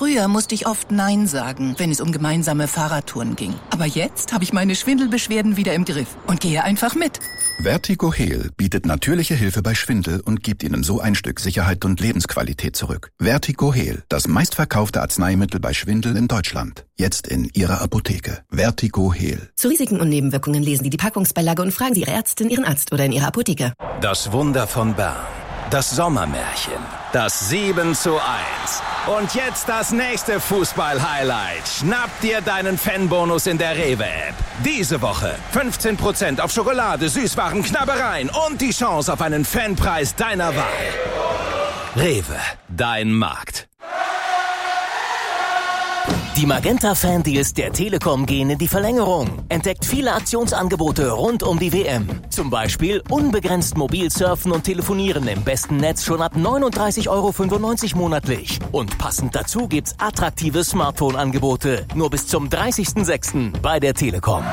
Früher musste ich oft Nein sagen, wenn es um gemeinsame Fahrradtouren ging. Aber jetzt habe ich meine Schwindelbeschwerden wieder im Griff und gehe einfach mit. Vertigo Heal bietet natürliche Hilfe bei Schwindel und gibt Ihnen so ein Stück Sicherheit und Lebensqualität zurück. Vertigo Heal, das meistverkaufte Arzneimittel bei Schwindel in Deutschland. Jetzt in Ihrer Apotheke. Vertigo Heal. Zu Risiken und Nebenwirkungen lesen Sie die Packungsbeilage und fragen Sie Ihre Ärztin, Ihren Arzt oder in Ihrer Apotheke. Das Wunder von Bern. Das Sommermärchen. Das 7:1. Und jetzt das nächste Fußball-Highlight. Schnapp dir deinen Fanbonus in der Rewe-App. Diese Woche 15% auf Schokolade, Süßwaren, Knabbereien und die Chance auf einen Fanpreis deiner Wahl. Rewe, dein Markt. Die Magenta-Fan-Deals der Telekom gehen in die Verlängerung. Entdeckt viele Aktionsangebote rund um die WM. Zum Beispiel unbegrenzt mobil surfen und telefonieren im besten Netz schon ab 39,95 € monatlich. Und passend dazu gibt's attraktive Smartphone-Angebote. Nur bis zum 30.06. bei der Telekom.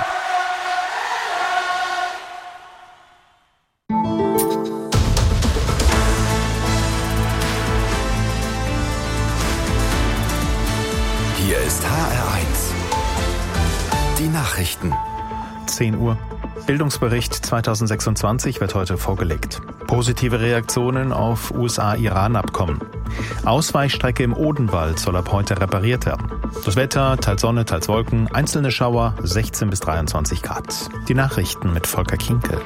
Hier ist HR1. Die Nachrichten. 10 Uhr. Bildungsbericht 2026 wird heute vorgelegt. Positive Reaktionen auf USA-Iran-Abkommen. Ausweichstrecke im Odenwald soll ab heute repariert werden. Das Wetter, teils Sonne, teils Wolken, einzelne Schauer, 16 bis 23 Grad. Die Nachrichten mit Volker Kinkel.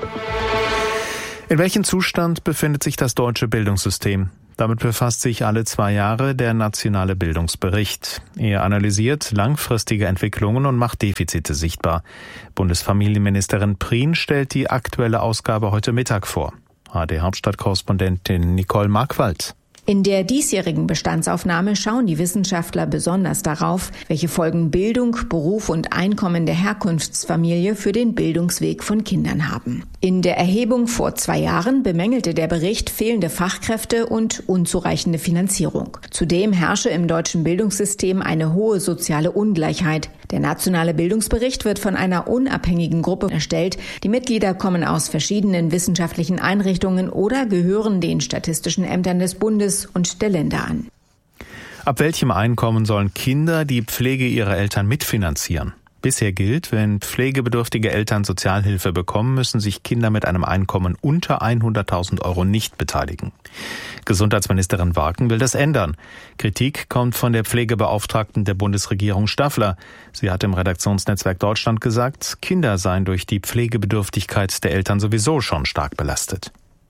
In welchem Zustand befindet sich das deutsche Bildungssystem? Damit befasst sich alle 2 Jahre der nationale Bildungsbericht. Er analysiert langfristige Entwicklungen und macht Defizite sichtbar. Bundesfamilienministerin Prien stellt die aktuelle Ausgabe heute Mittag vor. ARD-Hauptstadtkorrespondentin Nicole Markwald. In der diesjährigen Bestandsaufnahme schauen die Wissenschaftler besonders darauf, welche Folgen Bildung, Beruf und Einkommen der Herkunftsfamilie für den Bildungsweg von Kindern haben. In der Erhebung vor 2 Jahren bemängelte der Bericht fehlende Fachkräfte und unzureichende Finanzierung. Zudem herrsche im deutschen Bildungssystem eine hohe soziale Ungleichheit. Der nationale Bildungsbericht wird von einer unabhängigen Gruppe erstellt. Die Mitglieder kommen aus verschiedenen wissenschaftlichen Einrichtungen oder gehören den statistischen Ämtern des Bundes und der Länder an. Ab welchem Einkommen sollen Kinder die Pflege ihrer Eltern mitfinanzieren? Bisher gilt, wenn pflegebedürftige Eltern Sozialhilfe bekommen, müssen sich Kinder mit einem Einkommen unter 100.000 € nicht beteiligen. Gesundheitsministerin Warken will das ändern. Kritik kommt von der Pflegebeauftragten der Bundesregierung Staffler. Sie hat im Redaktionsnetzwerk Deutschland gesagt, Kinder seien durch die Pflegebedürftigkeit der Eltern sowieso schon stark belastet.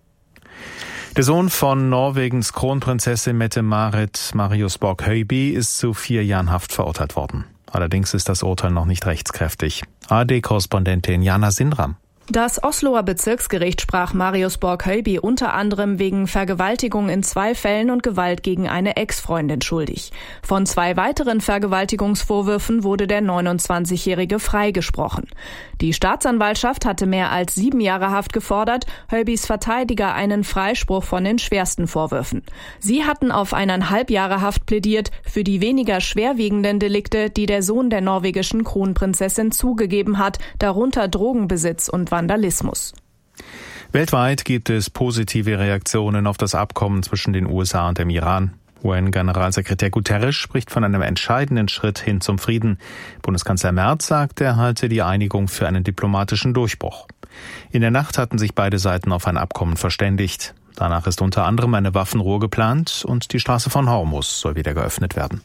Der Sohn von Norwegens Kronprinzessin Mette-Marit, Marius Borg-Høiby, ist zu 4 Jahren Haft verurteilt worden. Allerdings ist das Urteil noch nicht rechtskräftig. ARD-Korrespondentin Jana Sindram. Das Osloer Bezirksgericht sprach Marius Borg-Høiby unter anderem wegen Vergewaltigung in 2 Fällen und Gewalt gegen eine Ex-Freundin schuldig. Von 2 weiteren Vergewaltigungsvorwürfen wurde der 29-Jährige freigesprochen. Die Staatsanwaltschaft hatte mehr als 7 Jahre Haft gefordert, Høibys Verteidiger einen Freispruch von den schwersten Vorwürfen. Sie hatten auf 1,5 Jahre Haft plädiert für die weniger schwerwiegenden Delikte, die der Sohn der norwegischen Kronprinzessin zugegeben hat, darunter Drogenbesitz und Vandalismus. Weltweit gibt es positive Reaktionen auf das Abkommen zwischen den USA und dem Iran. UN-Generalsekretär Guterres spricht von einem entscheidenden Schritt hin zum Frieden. Bundeskanzler Merz sagt, er halte die Einigung für einen diplomatischen Durchbruch. In der Nacht hatten sich beide Seiten auf ein Abkommen verständigt. Danach ist unter anderem eine Waffenruhe geplant und die Straße von Hormuz soll wieder geöffnet werden.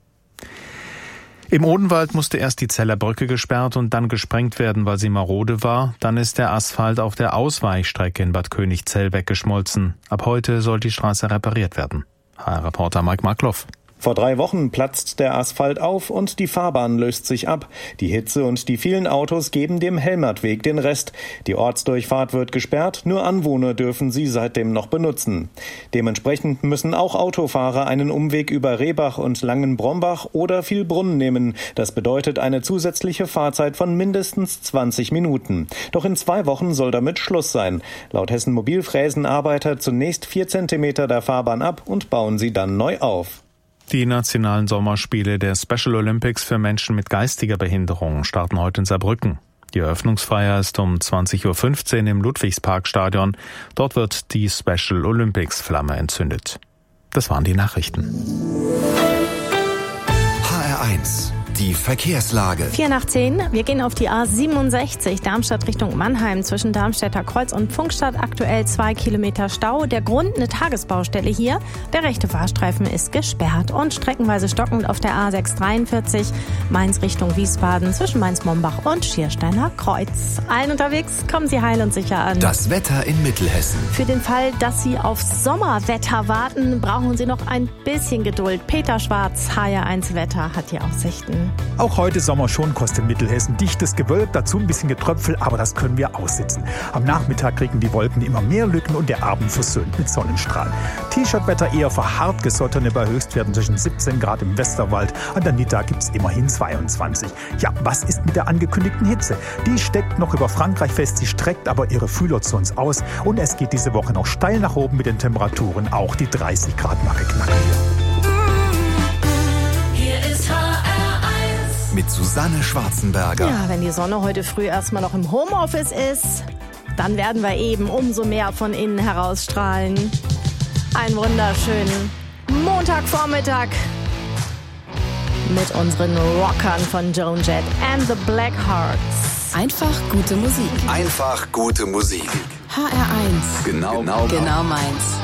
Im Odenwald musste erst die Zeller Brücke gesperrt und dann gesprengt werden, weil sie marode war. Dann ist der Asphalt auf der Ausweichstrecke in Bad König-Zell weggeschmolzen. Ab heute soll die Straße repariert werden. HR-Reporter Mike Markloff. Vor 3 Wochen platzt der Asphalt auf und die Fahrbahn löst sich ab. Die Hitze und die vielen Autos geben dem Helmertweg den Rest. Die Ortsdurchfahrt wird gesperrt, nur Anwohner dürfen sie seitdem noch benutzen. Dementsprechend müssen auch Autofahrer einen Umweg über Rehbach und Langenbrombach oder Vielbrunn nehmen. Das bedeutet eine zusätzliche Fahrzeit von mindestens 20 Minuten. Doch in 2 Wochen soll damit Schluss sein. Laut Hessen Mobil fräsen Arbeiter zunächst 4 Zentimeter der Fahrbahn ab und bauen sie dann neu auf. Die nationalen Sommerspiele der Special Olympics für Menschen mit geistiger Behinderung starten heute in Saarbrücken. Die Eröffnungsfeier ist um 20.15 Uhr im Ludwigsparkstadion. Dort wird die Special Olympics Flamme entzündet. Das waren die Nachrichten. HR1, die Verkehrslage. 4 nach 10. Wir gehen auf die A67 Darmstadt Richtung Mannheim zwischen Darmstädter Kreuz und Pfungstadt. Aktuell 2 Kilometer Stau. Der Grund eine Tagesbaustelle hier. Der rechte Fahrstreifen ist gesperrt und streckenweise stockend auf der A643 Mainz Richtung Wiesbaden zwischen Mainz-Mombach und Schiersteiner Kreuz. Allen unterwegs, kommen Sie heil und sicher an. Das Wetter in Mittelhessen. Für den Fall, dass Sie auf Sommerwetter warten, brauchen Sie noch ein bisschen Geduld. Peter Schwarz, HR1 Wetter, hat die Aussichten. Auch heute Sommer schon kostet Mittelhessen dichtes Gewölk, dazu ein bisschen Getröpfel, aber das können wir aussitzen. Am Nachmittag kriegen die Wolken immer mehr Lücken und der Abend versöhnt mit Sonnenstrahlen. T-Shirt-Wetter eher verharrt, gesottene bei Höchstwerten zwischen 17 Grad im Westerwald. An der Nidda gibt es immerhin 22. Ja, was ist mit der angekündigten Hitze? Die steckt noch über Frankreich fest, sie streckt aber ihre Fühler zu uns aus und es geht diese Woche noch steil nach oben mit den Temperaturen, auch die 30 Grad Marke knacken wir. Hier ist HR1 mit Susanne Schwarzenberger. Ja, wenn die Sonne heute früh erstmal noch im Homeoffice ist, dann werden wir eben umso mehr von innen herausstrahlen. Einen wunderschönen Montagvormittag mit unseren Rockern von Joan Jett and the Blackhearts. Einfach gute Musik. Einfach gute Musik. HR1. Genau meins.